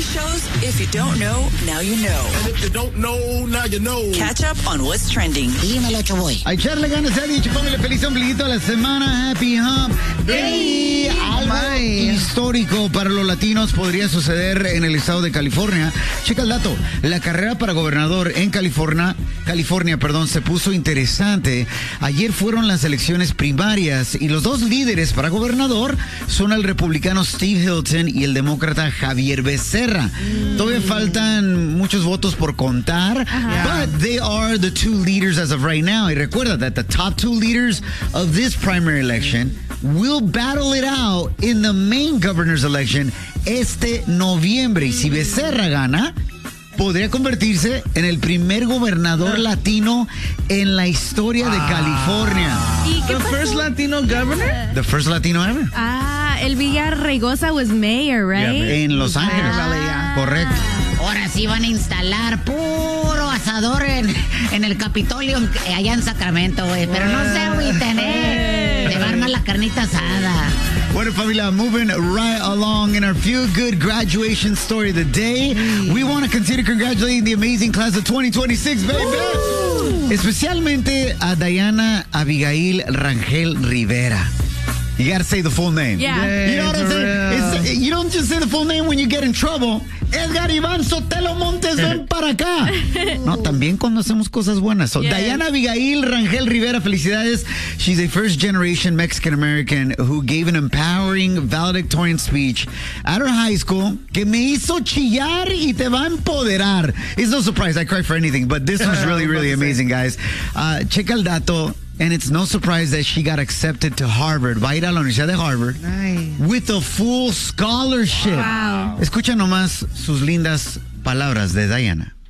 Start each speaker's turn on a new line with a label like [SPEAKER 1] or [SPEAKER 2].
[SPEAKER 1] shows. If you don't know, now you know.
[SPEAKER 2] And if you don't know, now you know.
[SPEAKER 1] Catch up on what's trending.
[SPEAKER 3] Dímelo, Choboy.
[SPEAKER 4] A echarle ganas, ha dicho, póngale feliz ombliguito a la semana. Happy Hump Day. Algo histórico para los latinos podría suceder en el estado de California. Checa el dato. La carrera para gobernador en California, se puso interesante. Ayer fueron las elecciones primarias y los dos líderes para gobernador son el republicano Steve Hilton y el demócrata Javier Becerra. Todavía faltan muchos votos por contar, but they are the two leaders as of right now. Y recuerda that the top two leaders of this primary election will battle it out in the main governor's election este noviembre. Y si Becerra gana, podría convertirse en el primer gobernador latino en la historia de California.
[SPEAKER 5] ¿Y qué pasó?
[SPEAKER 6] First Latino governor?
[SPEAKER 4] The first Latino ever.
[SPEAKER 5] El Villarraigosa was mayor, right?
[SPEAKER 4] En Los Ángeles. Correcto.
[SPEAKER 3] Ahora sí van a instalar puro asador en el Capitolio allá en Sacramento, güey. Pero no se agüiten, Se va a armar la carnita asada.
[SPEAKER 4] Bueno, familia, moving right along in our feel-good graduation story of the day. We want to consider congratulating the amazing class of 2026, baby. Especialmente a Diana Abigail Rangel Rivera. You gotta say the full name.
[SPEAKER 5] Yeah.
[SPEAKER 4] You know what I'm saying? You don't just say the full name when you get in trouble. Edgar Iván Sotelo Montes, ven para acá. No, también cuando hacemos cosas buenas. So, Diana Abigail Rangel Rivera, felicidades. She's a first-generation Mexican-American who gave an empowering valedictorian speech at her high school que me hizo chillar y te va a empoderar. It's no surprise, I cry for anything, but this was really, really amazing, guys. Checa el dato. And it's no surprise that she got accepted to Harvard. Va a ir a la Universidad de Harvard with a full scholarship.
[SPEAKER 5] Wow.
[SPEAKER 4] Escucha nomás sus lindas palabras de Diana.